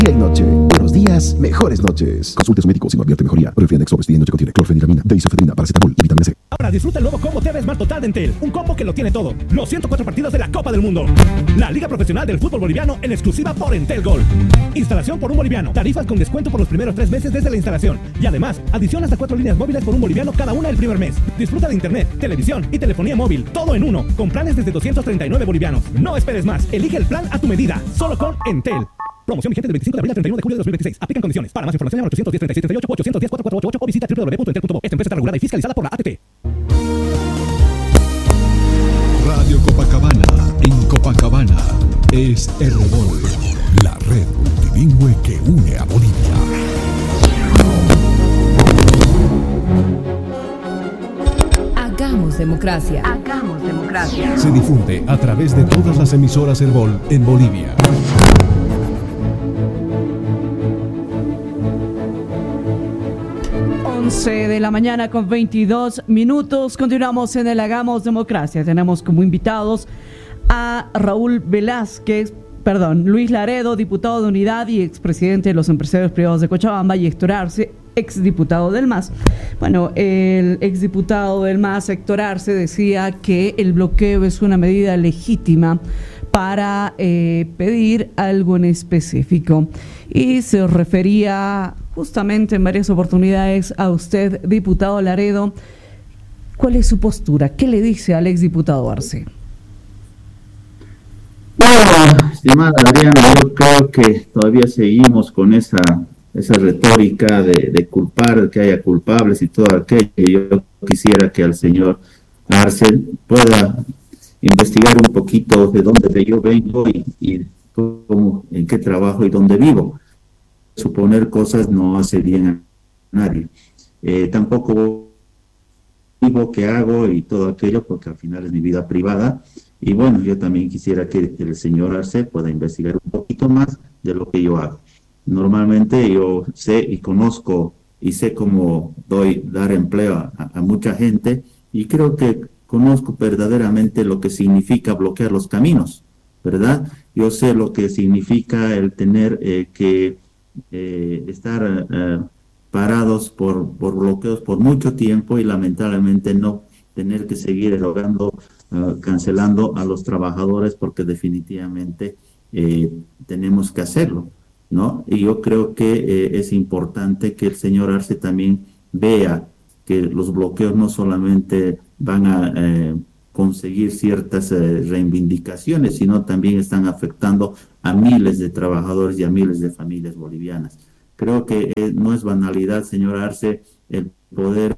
Día y noche. Buenos días, mejores noches. Consulte a su médico si no advierte mejoría. Refriandex Ovestin noche contiene clorfeniramina, deisofedrina, paracetamol y vitamina C. Ahora disfruta el nuevo combo TV Smart Total de Entel. Un combo que lo tiene todo. Los 104 partidos de la Copa del Mundo. La Liga Profesional del Fútbol Boliviano en exclusiva por Entel Gold. Instalación por un boliviano. Tarifas con descuento por los primeros 3 meses desde la instalación. Y además, adición hasta 4 líneas móviles por un boliviano cada una el primer mes. Disfruta de internet, televisión y telefonía móvil. Todo en uno. Con planes desde 239 bolivianos. No esperes más. Elige el plan a tu medida. Solo con Entel. Promoción vigente del 25 de abril al 31 de julio de 2026. Aplican condiciones. Para más información llama al 810-3638 o 810-4488 o visita www.entel.bo. Esta empresa está regulada y fiscalizada por la ATT. Radio Copacabana, en Copacabana, es Herbol, la red multilingüe que une a Bolivia. Hagamos democracia. Hagamos democracia. Se difunde a través de todas las emisoras Herbol en Bolivia. De la mañana con 22 minutos. Continuamos en el Hagamos Democracia. Tenemos como invitados a Luis Laredo, diputado de Unidad y expresidente de los empresarios privados de Cochabamba, y Héctor Arce, exdiputado del MAS. Bueno, el exdiputado del MAS, Héctor Arce, decía que el bloqueo es una medida legítima para pedir algo en específico, y se refería justamente en varias oportunidades a usted, diputado Laredo. ¿Cuál es su postura? ¿Qué le dice al exdiputado Arce? Bueno, estimada Adriana, yo creo que todavía seguimos con esa retórica de culpar, que haya culpables y todo aquello. Yo quisiera que al señor Arce pueda investigar un poquito de dónde yo vengo y cómo, en qué trabajo y dónde vivo. Suponer cosas no hace bien a nadie. Tampoco vivo qué hago y todo aquello, porque al final es mi vida privada. Y bueno, yo también quisiera que el señor Arce pueda investigar un poquito más de lo que yo hago. Normalmente yo sé y conozco y sé cómo dar empleo a mucha gente, y creo que conozco verdaderamente lo que significa bloquear los caminos, ¿verdad? Yo sé lo que significa el tener que estar parados por bloqueos por mucho tiempo, y lamentablemente no tener que seguir erogando, cancelando a los trabajadores, porque definitivamente tenemos que hacerlo, ¿no? Y yo creo que es importante que el señor Arce también vea que los bloqueos no solamente van a conseguir ciertas reivindicaciones, sino también están afectando a miles de trabajadores y a miles de familias bolivianas. Creo que no es banalidad, señor Arce, el poder,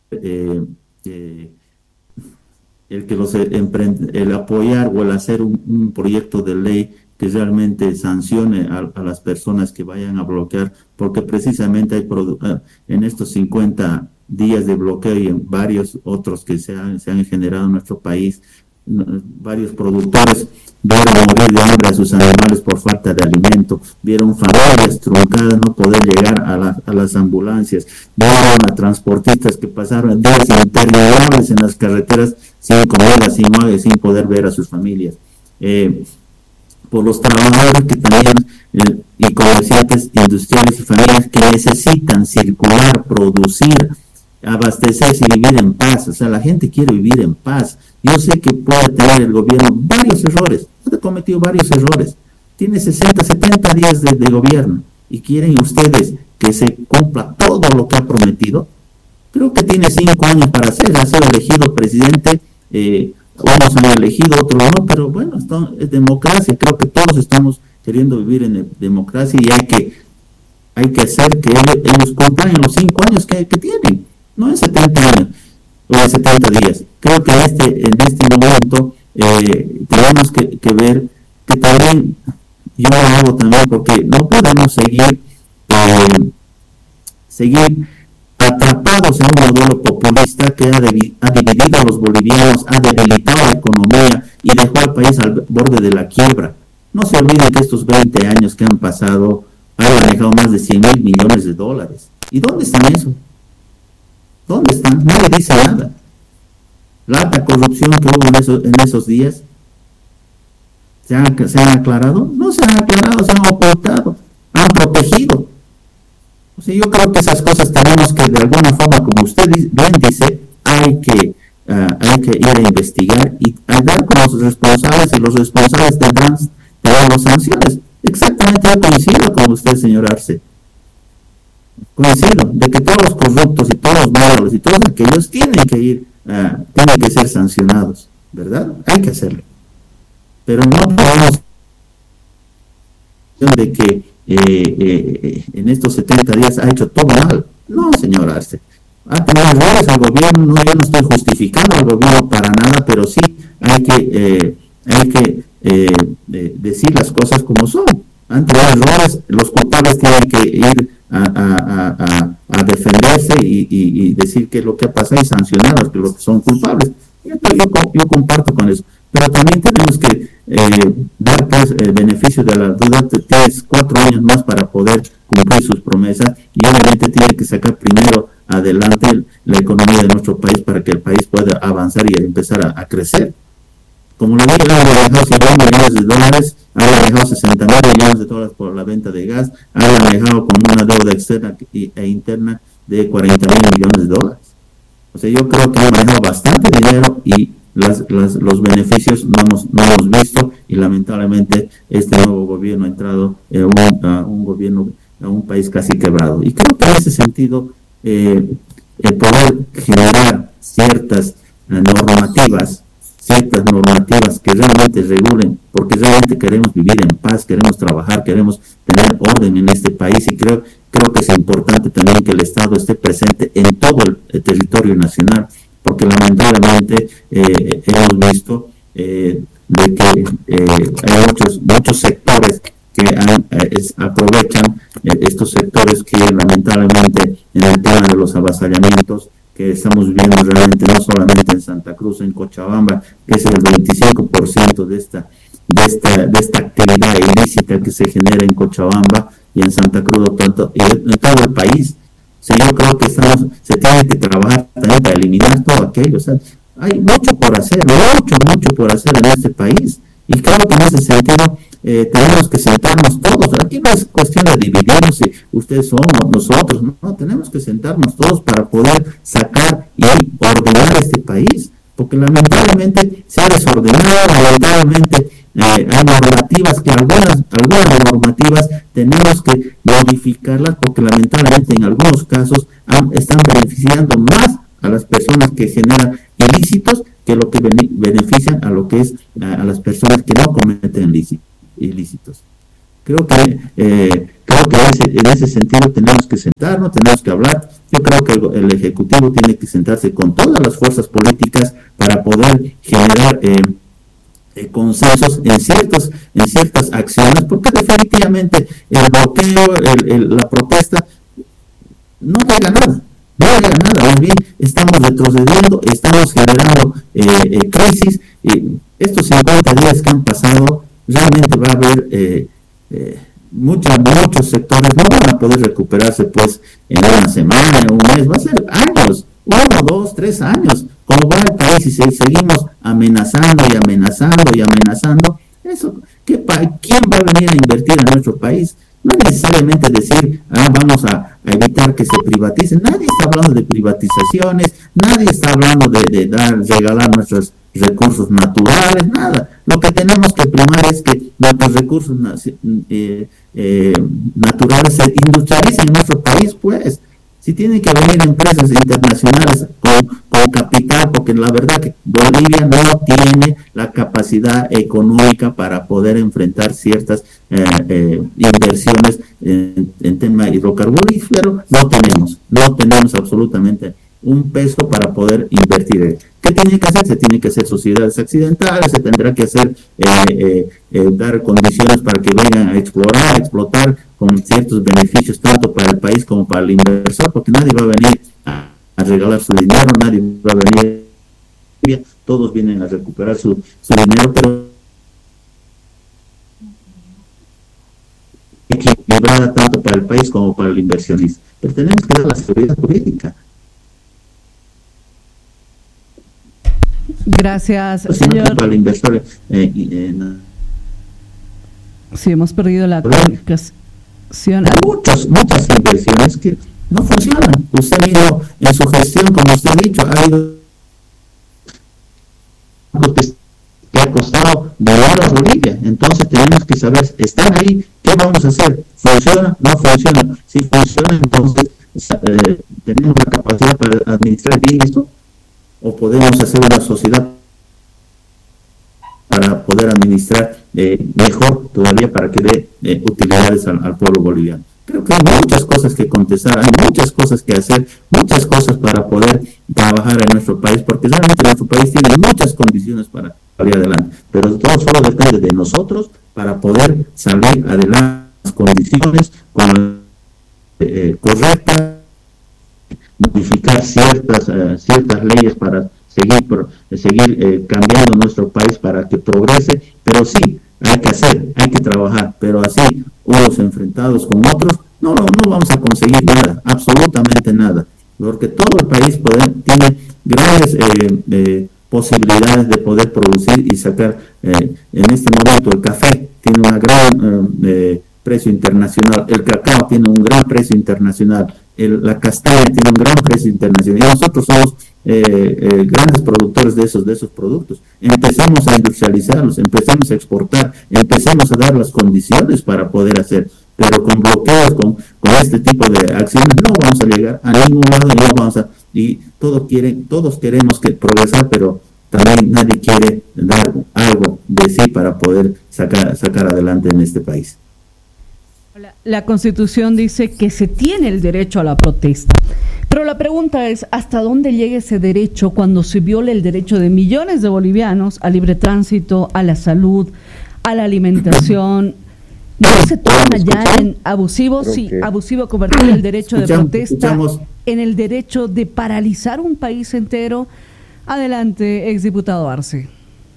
el apoyar o el hacer un proyecto de ley que realmente sancione a las personas que vayan a bloquear, porque precisamente hay en estos 50 días de bloqueo y en varios otros que se han generado en nuestro país, varios productores vieron morir de hambre a sus animales por falta de alimento, vieron familias truncadas no poder llegar a las ambulancias, vieron a transportistas que pasaron días interminables en las carreteras sin comida, sin agua, sin poder ver a sus familias. Por los trabajadores que también y comerciantes industriales y familias que necesitan circular, producir, abastecerse y vivir en paz. O sea, la gente quiere vivir en paz. Yo sé que puede tener el gobierno varios errores, ha cometido varios errores, tiene 60, 70 días de gobierno, y quieren ustedes que se cumpla todo lo que ha prometido. Creo que tiene 5 años para ha sido elegido presidente, unos han elegido, otros no, pero bueno, esto es democracia. Creo que todos estamos queriendo vivir en democracia, y hay que hacer que ellos cumplan en los 5 años que tienen, no en 70 años o en 70 días. Creo que en este momento tenemos que ver que también, yo lo hago también, porque no podemos seguir atrapados en un modelo populista que ha dividido a los bolivianos, ha debilitado la economía y dejó al país al borde de la quiebra. No se olviden que estos 20 años que han pasado han manejado más de 100.000 millones de dólares. ¿Y dónde están eso? ¿Dónde están? No le dice nada. La alta corrupción que hubo en esos días, ¿se han aclarado? No se han aclarado, se han ocultado. han protegido. O sea, yo creo que esas cosas tenemos que, de alguna forma, como usted bien dice, hay que ir a investigar y hablar con los responsables, y los responsables tendrán las sanciones. Exactamente, yo coincido con usted, señor Arce. Coincido de que todos los corruptos y todos los malos y todos aquellos tienen que ser sancionados, ¿verdad? Hay que hacerlo. Pero no podemos de que en estos 70 días ha hecho todo mal. No, señor Arce. Ha tenido errores al gobierno, no, yo no estoy justificando al gobierno para nada, pero sí hay que decir las cosas como son. Han tenido errores, los culpables tienen que ir a defenderse y decir qué es lo que ha pasado y sancionar a los que son culpables. Yo comparto con eso. Pero también tenemos que dar pues, el beneficio de la duda. Tienes 4 años más para poder cumplir sus promesas y obviamente tiene que sacar primero adelante la economía de nuestro país para que el país pueda avanzar y empezar a crecer. Como le dije, han manejado 50 millones de dólares, han manejado 60 mil millones de dólares por la venta de gas, han manejado con una deuda externa e interna de 40 mil millones de dólares. O sea, yo creo que han manejado bastante dinero y los beneficios no hemos visto, y lamentablemente este nuevo gobierno ha entrado a un país casi quebrado. Y creo que en ese sentido el poder generar ciertas normativas que realmente regulen, porque realmente queremos vivir en paz, queremos trabajar, queremos tener orden en este país, y creo que es importante también que el Estado esté presente en todo el territorio nacional, porque lamentablemente hemos visto de que hay muchos sectores que aprovechan estos sectores que lamentablemente en el tema de los avasallamientos que estamos viendo realmente no solamente en Santa Cruz, en Cochabamba, que es el 25% de esta actividad ilícita que se genera en Cochabamba y en Santa Cruz, tanto y en todo el país. O sea, yo creo que se tiene que trabajar también para eliminar todo aquello. O sea, hay mucho por hacer en este país, y creo que en ese sentido tenemos que sentarnos todos. Aquí no es cuestión de dividirnos si ustedes son o nosotros, no, tenemos que sentarnos todos para poder sacar y ordenar este país, porque lamentablemente se ha desordenado, lamentablemente hay normativas que algunas normativas tenemos que modificarlas, porque lamentablemente en algunos casos están beneficiando más a las personas que generan ilícitos que lo que benefician a lo que es a las personas que no cometen ilícitos. Creo que en ese sentido tenemos que sentarnos, tenemos que hablar. Yo creo que el Ejecutivo tiene que sentarse con todas las fuerzas políticas para poder generar consensos en ciertas acciones, porque definitivamente el bloqueo, la protesta no llega a nada. Más bien estamos retrocediendo, estamos generando crisis, y estos 50 días que han pasado realmente va a haber muchos sectores no van a poder recuperarse pues en una semana, en un mes, va a ser años, 1, 2, 3 años, como va el país, y seguimos amenazando, eso, ¿quién va a venir a invertir en nuestro país? No es necesariamente decir, vamos a evitar que se privatice. Nadie está hablando de privatizaciones, nadie está hablando de regalar nuestros recursos naturales, nada. Lo que tenemos que primar es que nuestros recursos naturales se industrialicen en nuestro país, pues. Si tienen que venir empresas internacionales con capital, porque la verdad que Bolivia no tiene la capacidad económica para poder enfrentar ciertas inversiones en tema hidrocarburífero, no tenemos absolutamente un peso para poder invertir. ¿Qué tiene que hacer? Se tiene que hacer sociedades accidentales, se tendrá que hacer dar condiciones para que vengan a explotar con ciertos beneficios tanto para el país como para el inversor, porque nadie va a venir a regalar su dinero, nadie va a venir, todos vienen a recuperar su dinero, pero equilibrada tanto para el país como para el inversionista. Pero tenemos que dar la seguridad jurídica. Gracias, señor. Para el inversor, sí, hemos perdido la comunicación. muchas inversiones que no funcionan. Usted mismo en su gestión, como usted ha dicho, ha ido que ha costado volar a Bolivia. Entonces tenemos que saber, están ahí, ¿qué vamos a hacer? ¿Funciona? ¿No funciona? Si funciona, entonces tenemos la capacidad para administrar bien esto, o podemos hacer una sociedad para poder administrar mejor todavía, para que dé utilidades al pueblo boliviano. Creo que hay muchas cosas que contestar, hay muchas cosas que hacer, muchas cosas para poder trabajar en nuestro país, porque realmente nuestro país tiene muchas condiciones para salir adelante, pero todo solo depende de nosotros para poder salir adelante, las condiciones correctas, modificar ciertas leyes para seguir cambiando nuestro país para que progrese, pero sí, hay que trabajar, pero así, unos enfrentados con otros, no vamos a conseguir nada, absolutamente nada, porque todo el país tiene grandes posibilidades de poder producir y sacar. En este momento el café tiene una gran precio internacional, el cacao tiene un gran precio internacional, la castaña tiene un gran precio internacional, y nosotros somos grandes productores de esos productos. Empecemos a industrializarlos, empecemos a exportar, empecemos a dar las condiciones para poder hacer, pero con bloqueos, con este tipo de acciones no vamos a llegar a ningún lado, y todos queremos progresar, pero también nadie quiere dar algo de sí para poder sacar adelante en este país. La Constitución dice que se tiene el derecho a la protesta, pero la pregunta es, ¿hasta dónde llega ese derecho cuando se viola el derecho de millones de bolivianos al libre tránsito, a la salud, a la alimentación? ¿No se torna ya en abusivo? Sí, abusivo convertir el derecho de protesta en el derecho de paralizar un país entero. Adelante, exdiputado Arce.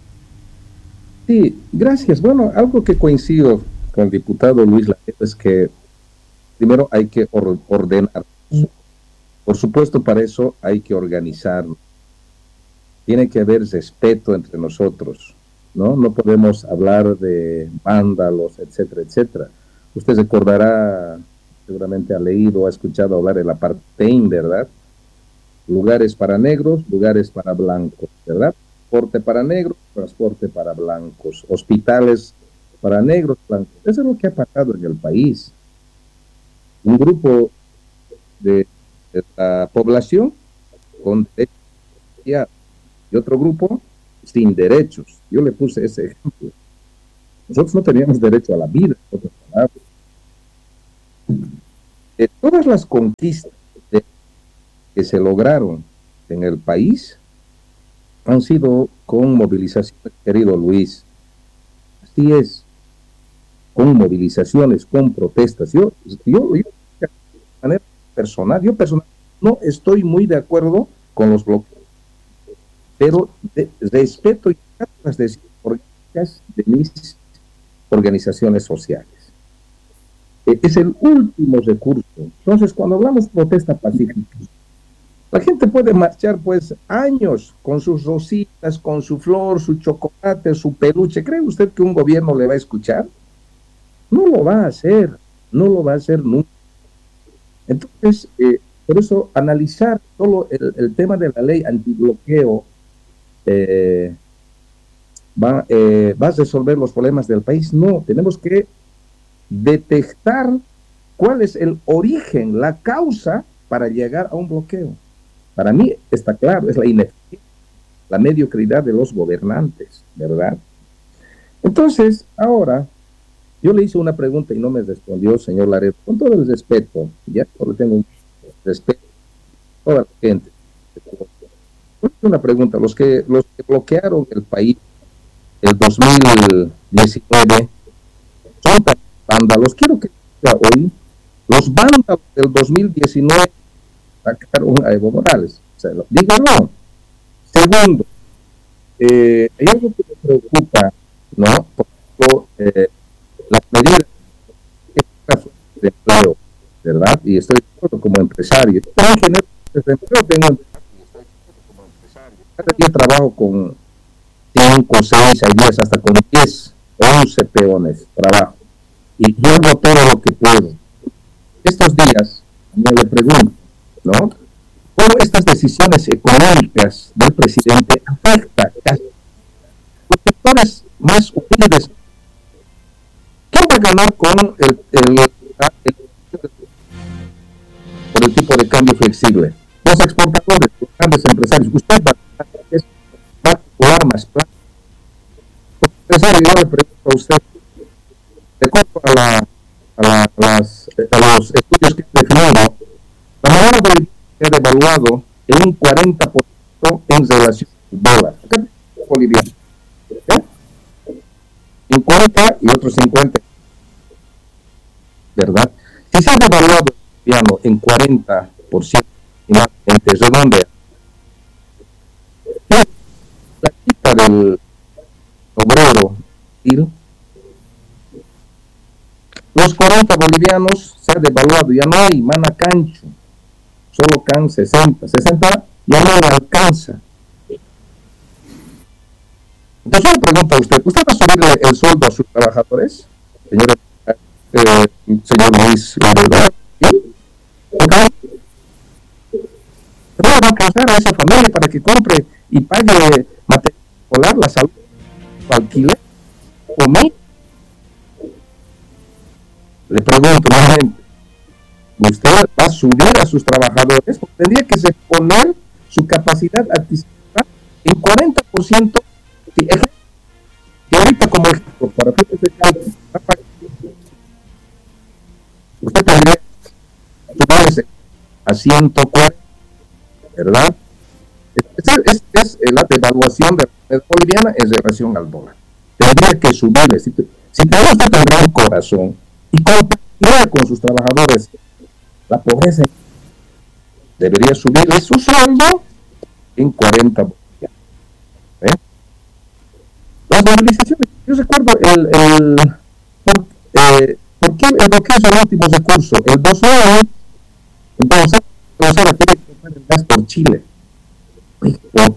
Sí, gracias. Bueno, algo que coincido con el diputado Luis Laredo es que primero hay que ordenar. Por supuesto, para eso hay que organizarnos. Tiene que haber respeto entre nosotros, ¿no? No podemos hablar de vándalos, etcétera, etcétera. Usted recordará, seguramente ha leído, ha escuchado hablar del apartheid, ¿verdad? Lugares para negros, lugares para blancos, ¿verdad? Transporte para negros, transporte para blancos, hospitales para negros, blancos. Eso es lo que ha pasado en el país. Un grupo de la población con derechos y otro grupo sin derechos. Yo le puse ese ejemplo. Nosotros no teníamos derecho a la vida, en otras palabras. De todas las conquistas que se lograron en el país han sido con movilizaciones, querido Luis. Así es, con movilizaciones, con protestas. Yo de manera personal, no estoy muy de acuerdo con los bloqueos, pero respeto las decisiones de mis organizaciones sociales. Es el último recurso. Entonces, cuando hablamos de protesta pacífica, la gente puede marchar pues años con sus rositas, con su flor, su chocolate, su peluche. ¿Cree usted que un gobierno le va a escuchar? No lo va a hacer, no lo va a hacer nunca. Entonces, por eso analizar solo el tema de la ley antibloqueo va a resolver los problemas del país. No, tenemos que detectar cuál es el origen, la causa para llegar a un bloqueo. Para mí está claro, es la ineficiencia, la mediocridad de los gobernantes, ¿verdad? Entonces, ahora, yo le hice una pregunta y no me respondió, señor Laredo, con todo el respeto, ya solo tengo un respeto a toda la gente. Una pregunta, los que bloquearon el país el 2019 son tan vándalos. Quiero que hoy los vándalos del 2019 sacaron a Evo Morales. O sea, díganlo. Segundo, hay algo que me preocupa, ¿no? Por ejemplo, las medidas de empleo, ¿verdad? Y estoy de acuerdo como empresario. Yo también genero desempleo, tengo como empresario. Cada día trabajo con 5, 6, hay días hasta con 10, 11 peones trabajo. Y yo hago todo lo que puedo. me le pregunto, ¿no? ¿Cómo estas decisiones económicas del presidente afectan a los sectores más humildes? ¿Quién va a ganar con por el tipo de cambio flexible? Los exportadores, los grandes empresarios. Usted va a jugar más plata. Empresario, yo le pregunto a usted, de acuerdo a los estudios que he definido, la moneda boliviana se ha devaluado en un 40% en relación al dólar. Acá boliviano, 50 y otros 50, ¿verdad? Si se ha devaluado el boliviano en 40%, finalmente redondea, la quita del obrero, los 40 bolivianos se ha devaluado, ya no hay manacancho, solo can 60 ya no le alcanza. Entonces yo le pregunto a usted va a subirle el sueldo a sus trabajadores, señor Luis Laredo? ¿Se va a alcanzar a esa familia para que compre y pague material escolar, la salud, alquiler, comer? Le pregunto nuevamente, ¿usted va a subir a sus trabajadores? Tendría que poner su capacidad adquisitiva en 40%. Y ahorita como ejemplo, para fines de cálculo, usted tendría que subirse a 140, ¿verdad? Esta es la devaluación de la moneda boliviana en relación al dólar. Tendría que subirle, si tiene usted un gran corazón y compartir con sus trabajadores la pobreza, debería subirle su sueldo en 40 bolivianos. Las movilizaciones, yo recuerdo por qué el bloqueo es el último recurso. El 2000, Gonzalo tiene que comprar el gas por Chile. Pues,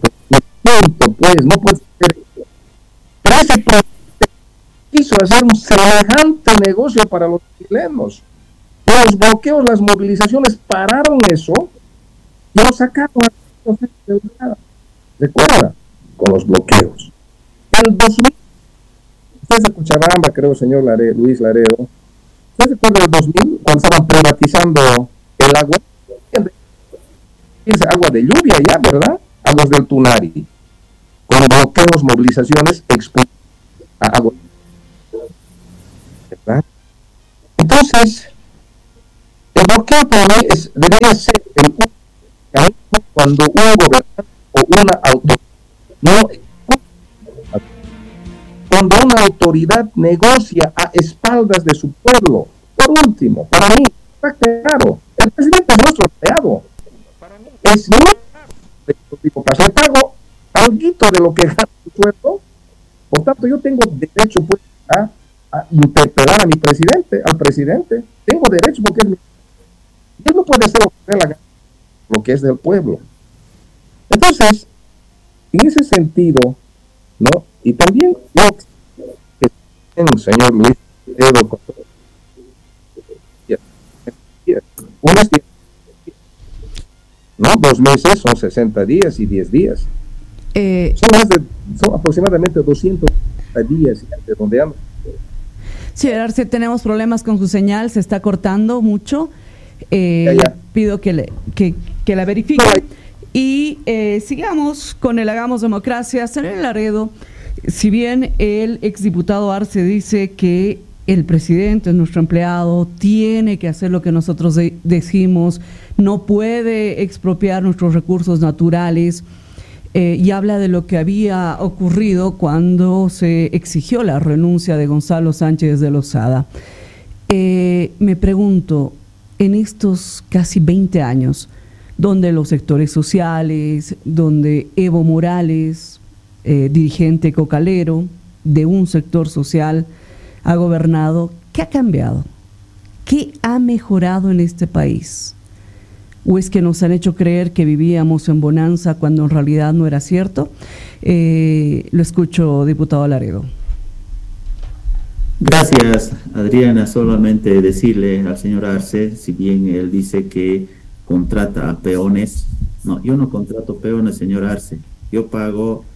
no puede ser. Pero ese presidente quiso hacer un semejante negocio para los chilenos. Los bloqueos, las movilizaciones pararon eso y lo sacaron a la. ¿Recuerda? Con los bloqueos. El 2000, usted es de Cochabamba, creo, señor Luis Laredo. ¿Usted se acuerda del 2000 cuando estaban privatizando el agua? Es agua de lluvia ya, ¿verdad? Aguas del Tunari. Con bloqueos, movilizaciones, a agua. ¿Verdad? Entonces, el bloqueo para mí debería ser el único camino cuando un gobernante o una autoridad cuando una autoridad negocia a espaldas de su pueblo. Por último, para mí, está claro, el presidente es nuestro empleado. Es mi le pago alguito de lo que gana su sueldo, por tanto yo tengo derecho pues, a interpelar a mi presidente, al presidente, tengo derecho porque es mi. Él no puede hacer lo que es del pueblo. Entonces, en ese sentido, ¿no? Y también yo que señor Luis Edo, ¿no? 2 meses son 60 días y 10 días. Son aproximadamente 200 días redondeando. Sí, Arce, tenemos problemas con su señal, se está cortando mucho. Pido que la verifique. Y sigamos con el Hagamos Democracia. Señor Laredo, si bien el exdiputado Arce dice que el presidente es nuestro empleado, tiene que hacer lo que nosotros decimos, no puede expropiar nuestros recursos naturales, y habla de lo que había ocurrido cuando se exigió la renuncia de Gonzalo Sánchez de Lozada. Me pregunto, en estos casi 20 años, donde los sectores sociales, donde Evo Morales, dirigente cocalero de un sector social, ha gobernado, ¿qué ha cambiado? ¿Qué ha mejorado en este país? ¿O es que nos han hecho creer que vivíamos en bonanza cuando en realidad no era cierto? Lo escucho, diputado Laredo. Gracias, Adriana. Solamente decirle al señor Arce, si bien él dice que contrata a peones, no, yo no contrato peones, señor Arce. Yo pago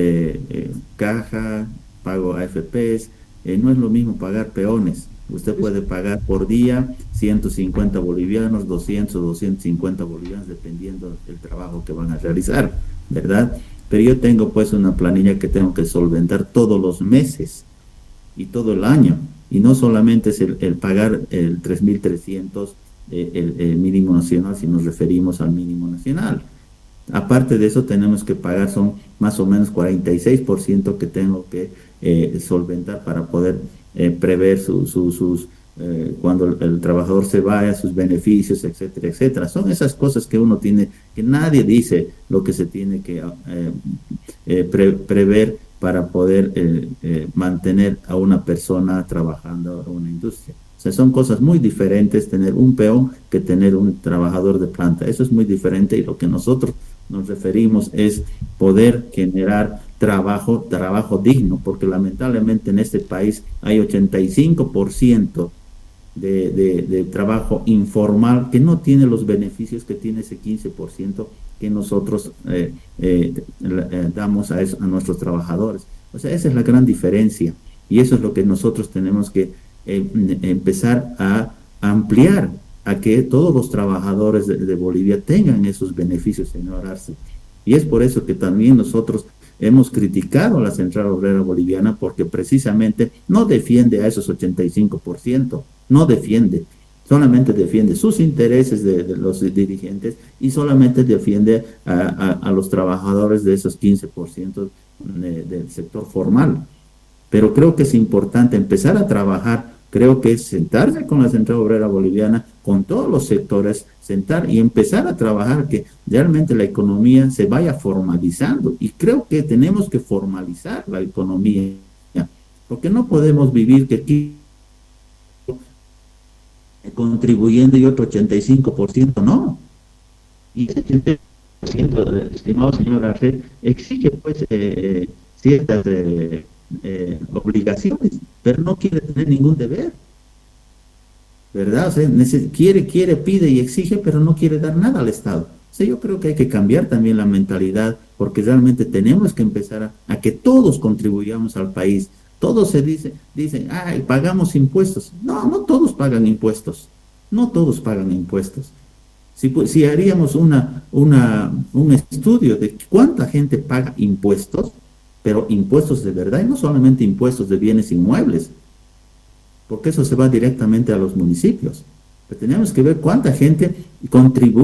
caja, pago AFPs, no es lo mismo pagar peones. Usted puede pagar por día 150 bolivianos, 200 o 250 bolivianos, dependiendo del trabajo que van a realizar, ¿verdad? Pero yo tengo pues una planilla que tengo que solventar todos los meses y todo el año, y no solamente es el pagar el 3.300, el mínimo nacional, si nos referimos al mínimo nacional. Aparte de eso tenemos que pagar, son más o menos 46% que tengo que solventar para poder prever cuando el trabajador se vaya, sus beneficios, etcétera, etcétera. Son esas cosas que uno tiene, que nadie dice lo que se tiene que prever para poder mantener a una persona trabajando en una industria. O sea, son cosas muy diferentes tener un peón que tener un trabajador de planta. Eso es muy diferente, y lo que nosotros nos referimos es poder generar trabajo digno, porque lamentablemente en este país hay 85% de trabajo informal que no tiene los beneficios que tiene ese 15% que nosotros damos a nuestros trabajadores. O sea, esa es la gran diferencia, y eso es lo que nosotros tenemos que empezar a ampliar, a que todos los trabajadores de Bolivia tengan esos beneficios, señor Arce. Y es por eso que también nosotros hemos criticado a la Central Obrera Boliviana, porque precisamente no defiende a esos 85%, no defiende, solamente defiende sus intereses de los dirigentes, y solamente defiende a los trabajadores de esos 15% del sector formal. Pero creo que es importante empezar a trabajar, creo que es sentarse con la Central Obrera Boliviana, con todos los sectores, sentar y empezar a trabajar que realmente la economía se vaya formalizando. Y creo que tenemos que formalizar la economía, porque no podemos vivir que aquí contribuyendo y otro 85% no. Y ese 85%, estimado señor Arce, exige pues ciertas obligaciones, pero no quiere tener ningún deber, ¿verdad? O sea, quiere, pide y exige, pero no quiere dar nada al Estado. O sea, yo creo que hay que cambiar también la mentalidad, porque realmente tenemos que empezar a que todos contribuyamos al país. Todos dicen, ay, pagamos impuestos. No, no todos pagan impuestos. No todos pagan impuestos. Si haríamos un estudio de cuánta gente paga impuestos, pero impuestos de verdad, y no solamente impuestos de bienes inmuebles, porque eso se va directamente a los municipios. Pero tenemos que ver cuánta gente contribuye